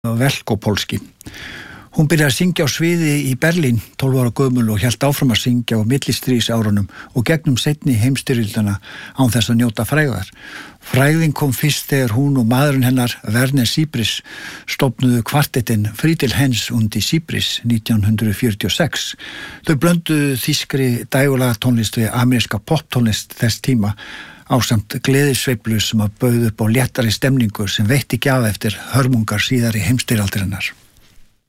Velkopolski. Hún byrjaði að syngja á sviði í Berlín 12 ára gömul og hélt áfram að syngja á millistríðsárunum og gegnum seinni heimsstyrjöldina án þess að njóta frægðar. Frægðin kom fyrst þegar hún og maðurinn hennar, Werner Sybris, stofnuðu kvartettinn Friedel Hens und die Sybris 1946. Þau blönduðu þýskri dægurlaga tónlist við ameríska poptónlist þess tíma ásamt gleðisveiflu sem að bauð upp á léttari stemningu sem veitti gjaf eftir hörmungar síðari heimsstyrjaldarinnar.